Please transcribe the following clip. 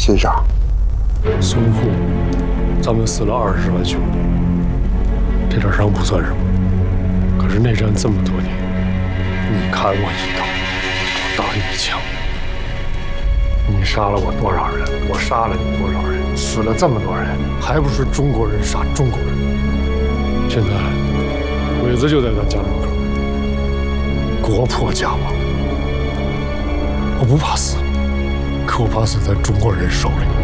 姓啥？ 淞沪，咱们死了20万兄弟，这点伤不算什么。可是内战这么多年，你砍我一刀，我打你一枪，你杀了我多少人，我杀了你多少人，死了这么多人，还不是中国人杀中国人？现在鬼子就在咱家门口，国破家亡。我不怕死，可我怕死在中国人手里。